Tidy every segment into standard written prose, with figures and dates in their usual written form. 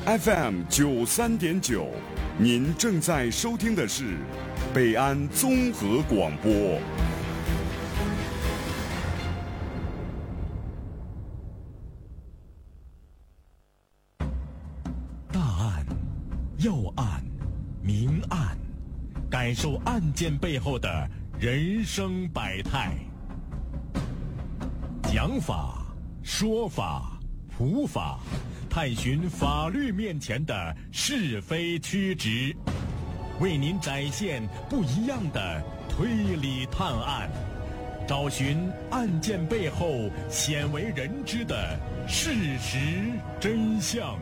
FM93.9，您正在收听的是北安综合广播。 大案、要案、明案，感受案件背后的人生百态。讲法、说法、普法，探寻法律面前的是非曲直，为您展现不一样的推理探案，找寻案件背后鲜为人知的事实真相。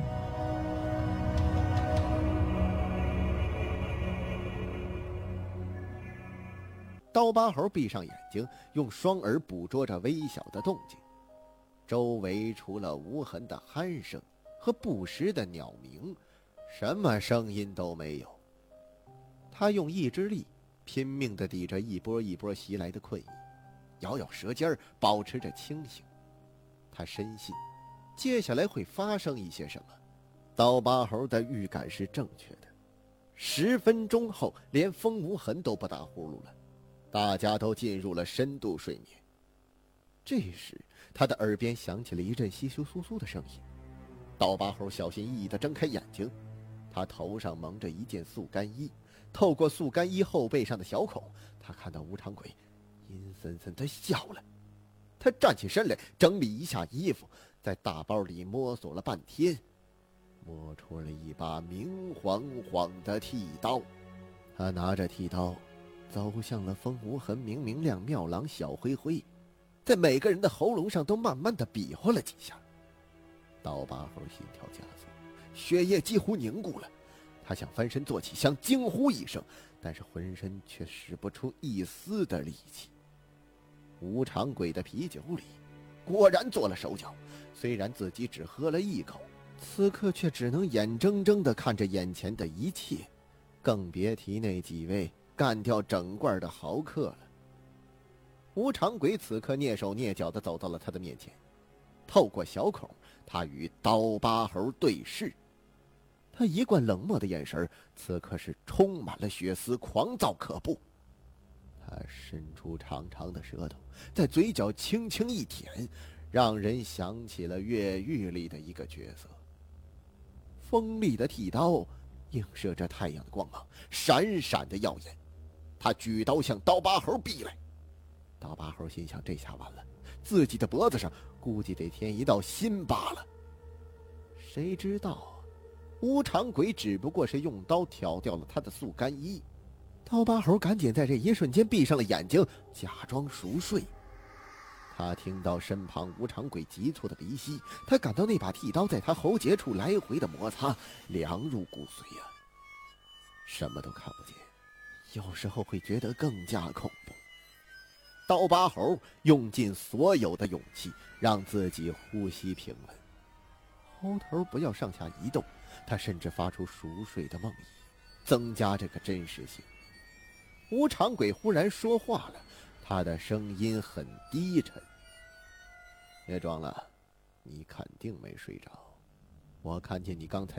刀疤猴闭上眼睛，用双耳捕捉着微小的动静。周围除了无痕的鼾声和不时的鸟鸣，什么声音都没有。他用意志力拼命地抵着一波一波袭来的困意，咬咬舌尖，保持着清醒。他深信接下来会发生一些什么。刀疤猴的预感是正确的。10分钟后，连风无痕都不打呼噜了，大家都进入了深度睡眠。这时他的耳边响起了一阵窸窸窣窣的声音。刀疤猴小心翼翼地睁开眼睛，他头上蒙着一件速干衣，透过速干衣后背上的小孔，他看到吴长鬼阴森森地笑了。他站起身来，整理一下衣服，在大包里摸索了半天，摸出了一把明晃晃的剃刀。他拿着剃刀走向了风无痕、明明亮、妙郎、小灰灰，在每个人的喉咙上都慢慢地比划了几下。刀疤猴心跳加速，血液几乎凝固了。他想翻身坐起，想惊呼一声，但是浑身却使不出一丝的力气。吴长鬼的啤酒里果然做了手脚，虽然自己只喝了一口，此刻却只能眼睁睁地看着眼前的一切，更别提那几位干掉整罐的豪客了。吴长鬼此刻蹑手蹑脚地走到了他的面前，透过小孔，他与刀疤猴对视。他一贯冷漠的眼神此刻是充满了血丝，狂躁可怖。他伸出长长的舌头，在嘴角轻轻一舔，让人想起了越狱里的一个角色。锋利的剃刀映射着太阳的光芒，闪闪的耀眼。他举刀向刀疤猴逼来。刀疤猴心想，这下完了，自己的脖子上估计得添一道新疤了。谁知道吴长鬼只不过是用刀挑掉了他的速干衣。刀疤猴赶紧在这一瞬间闭上了眼睛，假装熟睡。他听到身旁吴长鬼急促的鼻息，他感到那把剃刀在他喉结处来回的摩擦，凉入骨髓啊。什么都看不见，有时候会觉得更加恐怖。刀疤猴用尽所有的勇气，让自己呼吸平稳，喉头不要上下移动。他甚至发出熟睡的梦呓，增加这个真实性。吴长鬼忽然说话了，他的声音很低沉：别装了，你肯定没睡着，我看见你刚才